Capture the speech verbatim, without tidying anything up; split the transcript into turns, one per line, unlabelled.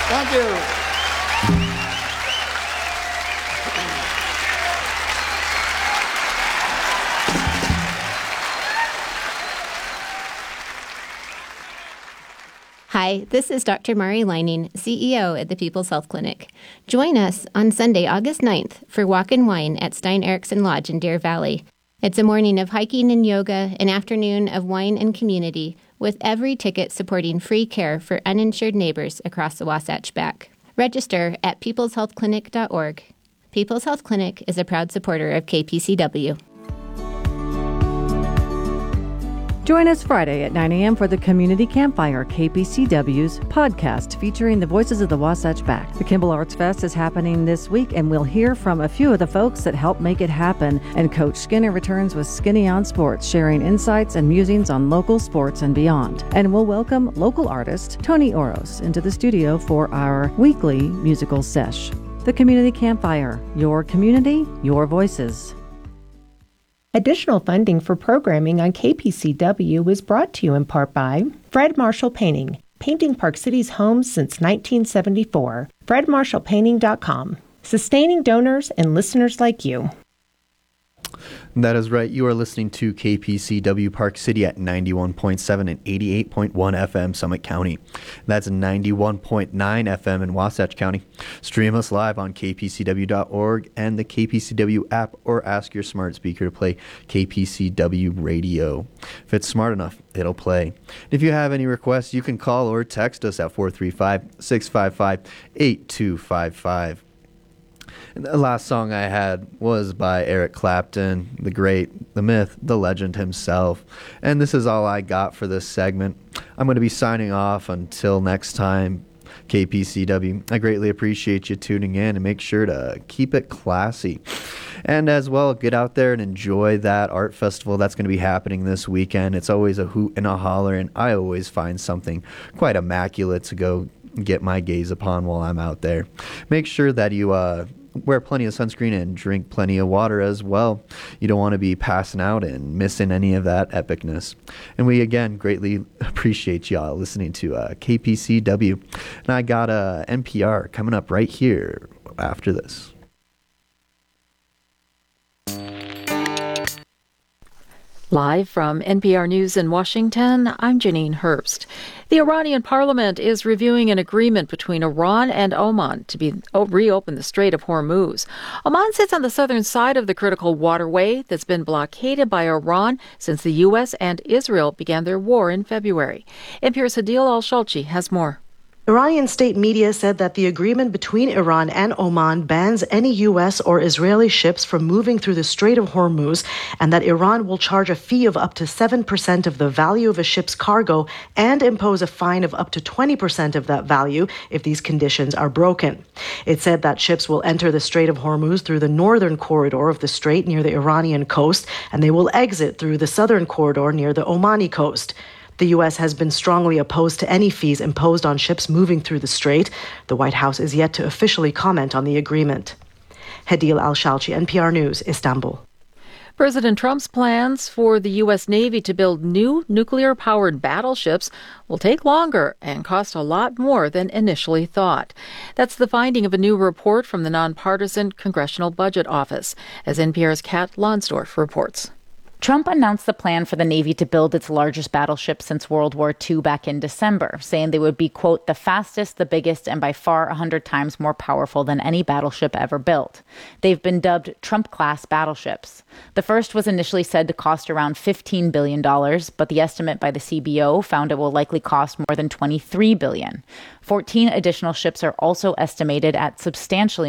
Thank you.
Hi, this is Doctor Mari Lining, C E O at the People's Health Clinic. Join us on Sunday, August ninth for Walk and Wine at Stein Eriksen Lodge in Deer Valley. It's a morning of hiking and yoga, an afternoon of wine and community, with every ticket supporting free care for uninsured neighbors across the Wasatch Back. Register at peoples health clinic dot org. People's Health Clinic is a proud supporter of K P C W.
Join us Friday at nine a.m. for the Community Campfire, K P C W's podcast featuring the voices of the Wasatch Back. The Kimball Arts Fest is happening this week, and we'll hear from a few of the folks that helped make it happen. And Coach Skinner returns with Skinny on Sports, sharing insights and musings on local sports and beyond. And we'll welcome local artist Tony Oros into the studio for our weekly musical sesh. The Community Campfire, your community, your voices.
Additional funding for programming on K P C W is brought to you in part by Fred Marshall Painting, painting Park City's homes since nineteen seventy-four. fred marshall painting dot com, sustaining donors and listeners like you.
That is right. You are listening to K P C W Park City at ninety-one point seven and eighty-eight point one F M Summit County. That's ninety-one point nine F M in Wasatch County. Stream us live on k p c w dot org and the K P C W app, or ask your smart speaker to play K P C W radio. If it's smart enough, it'll play. If you have any requests, you can call or text us at four three five, six five five, eight two five five. And the last song I had was by Eric Clapton, the great, the myth, the legend himself. And this is all I got for this segment. I'm going to be signing off until next time, K P C W. I greatly appreciate you tuning in, and make sure to keep it classy. And as well, get out there and enjoy that art festival that's going to be happening this weekend. It's always a hoot and a holler, and I always find something quite immaculate to go get my gaze upon while I'm out there. Make sure that you uh, wear plenty of sunscreen and drink plenty of water as well. You don't want to be passing out and missing any of that epicness. And we, again, greatly appreciate y'all listening to uh, K P C W. And I got uh, N P R coming up right here after this.
Live from N P R News in Washington, I'm Janine Herbst. The Iranian parliament is reviewing an agreement between Iran and Oman to be reopen the Strait of Hormuz. Oman sits on the southern side of the critical waterway that's been blockaded by Iran since the U S and Israel began their war in February. N P R's Hadil Al-Shalchi has more.
Iranian state media said that the agreement between Iran and Oman bans any U S or Israeli ships from moving through the Strait of Hormuz, and that Iran will charge a fee of up to seven percent of the value of a ship's cargo and impose a fine of up to twenty percent of that value if these conditions are broken. It said that ships will enter the Strait of Hormuz through the northern corridor of the strait near the Iranian coast, and they will exit through the southern corridor near the Omani coast. The U S has been strongly opposed to any fees imposed on ships moving through the strait. The White House is yet to officially comment on the agreement. Hadil Al-Shalchi, N P R News, Istanbul.
President Trump's plans for the U S Navy to build new nuclear-powered battleships will take longer and cost a lot more than initially thought. That's the finding of a new report from the nonpartisan Congressional Budget Office, as N P R's Kat Lonsdorf reports.
Trump announced the plan for the Navy to build its largest battleship since World War Two back in December, saying they would be, quote, the fastest, the biggest, and by far one hundred times more powerful than any battleship ever built. They've been dubbed Trump-class battleships. The first was initially said to cost around fifteen billion dollars, but the estimate by the C B O found it will likely cost more than twenty-three billion dollars. fourteen additional ships are also estimated at substantially